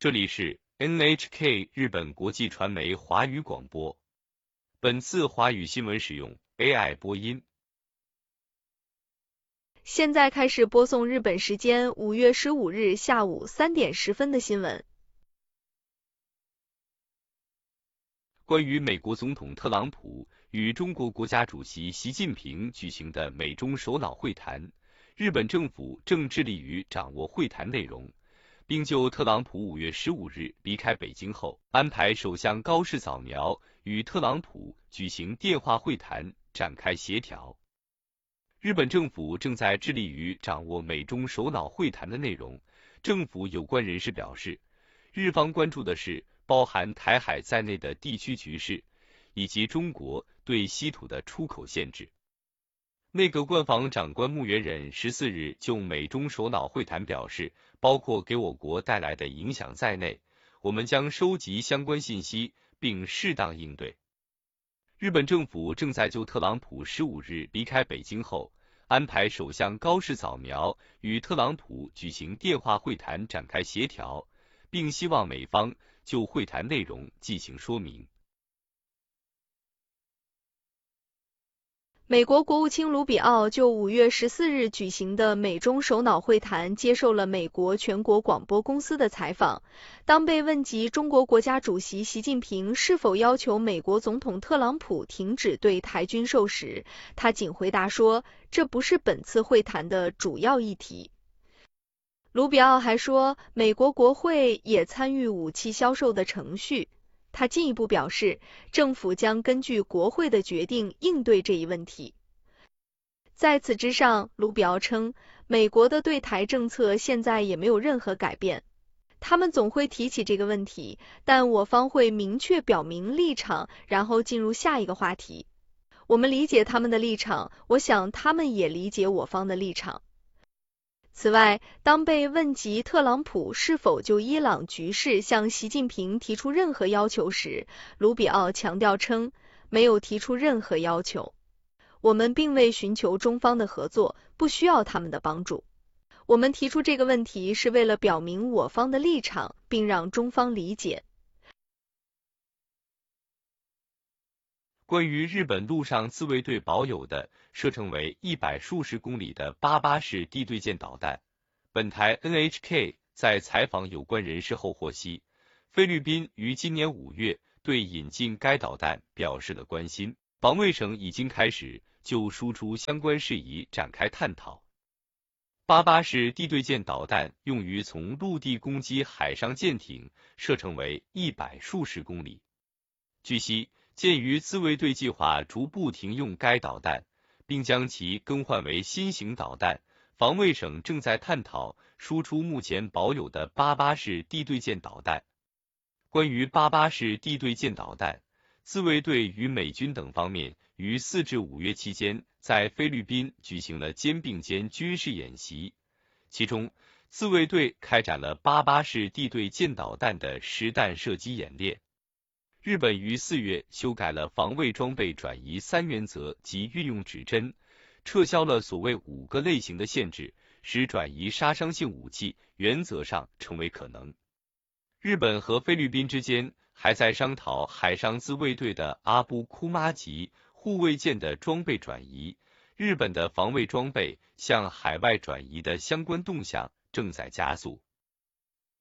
这里是 NHK 日本国际传媒华语广播。本次华语新闻使用 AI 播音。 现在开始播送日本时间5月15日下午3点10分的新闻。 关于美国总统特朗普与中国国家主席习近平举行的美中首脑会谈，日本政府正致力于掌握会谈内容，并就特朗普5月15日离开北京后，安排首相高市早苗与特朗普举行电话会谈，展开协调。日本政府正在致力于掌握美中首脑会谈的内容，政府有关人士表示，日方关注的是包含台海在内的地区局势，以及中国对稀土的出口限制。内阁官房长官木原忍14日就美中首脑会谈表示，包括给我国带来的影响在内，我们将收集相关信息并适当应对。日本政府正在就特朗普15日离开北京后，安排首相高市早苗与特朗普举行电话会谈展开协调，并希望美方就会谈内容进行说明。 美国国务卿卢比奥就5月14日举行的美中首脑会谈接受了美国全国广播公司的采访。当被问及中国国家主席习近平是否要求美国总统特朗普停止对台军售时，他仅回答说，这不是本次会谈的主要议题。卢比奥还说，美国国会也参与武器销售的程序。他进一步表示，政府将根据国会的决定应对这一问题。在此之上，卢比奥称，美国的对台政策现在也没有任何改变。他们总会提起这个问题，但我方会明确表明立场，然后进入下一个话题。我们理解他们的立场，我想他们也理解我方的立场。此外，当被问及特朗普是否就伊朗局势向习近平提出任何要求时，卢比奥强调称，没有提出任何要求。我们并未寻求中方的合作，不需要他们的帮助。我们提出这个问题是为了表明我方的立场，并让中方理解。 关于日本陆上自卫队保有的射程为100数十公里的88式地对舰导弹，本台 NHK 在采访有关人士后获悉，菲律宾于今年5月对引进该导弹表示了关心，防卫省已经开始就输出相关事宜展开探讨。88式地对舰导弹用于从陆地攻击海上舰艇，射程为100数十公里。据悉，鉴于自卫队计划逐步停用该导弹，并将其更换为新型导弹，防卫省正在探讨输出目前保有的88式地对舰导弹。关于88式地对舰导弹，自卫队与美军等方面于4至5月期间在菲律宾举行了肩并肩军事演习，其中自卫队开展了88式地对舰导弹的实弹射击演练。日本于4月修改了防卫装备转移3原则及运用指针，撤销了所谓5个类型的限制，使转移杀伤性武器原则上成为可能。日本和菲律宾之间还在商讨海上自卫队的阿布库马级护卫舰的装备转移，日本的防卫装备向海外转移的相关动向正在加速。